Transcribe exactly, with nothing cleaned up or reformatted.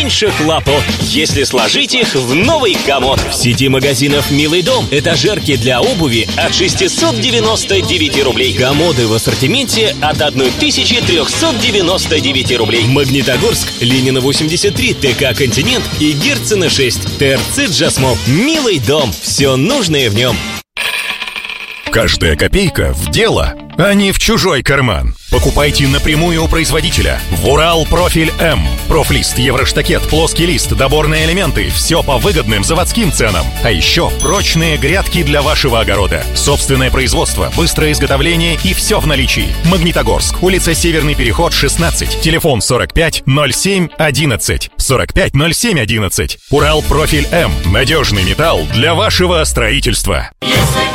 меньше хлопот, если сложить их в новый комод. В сети магазинов «Милый дом» этажерки для обуви от шестьсот девяносто девять рублей. Комоды в ассортименте от тысяча триста девяносто девять рублей. Магнитогорск, Ленина восемьдесят три, ТК «Континент» и Герцена шесть. ТРЦ «Джасмол». «Милый дом». Все нужное в нем. Каждая копейка в дело, а не в чужой карман. Покупайте напрямую у производителя. В Урал Профиль М. Профлист, евроштакет, плоский лист, доборные элементы. Все по выгодным заводским ценам. А еще прочные грядки для вашего огорода. Собственное производство, быстрое изготовление и все в наличии. Магнитогорск. Улица Северный переход, шестнадцать. Телефон сорок пять ноль семь одиннадцать. сорок пять ноль семь одиннадцать. Урал Профиль М. Надежный металл для вашего строительства.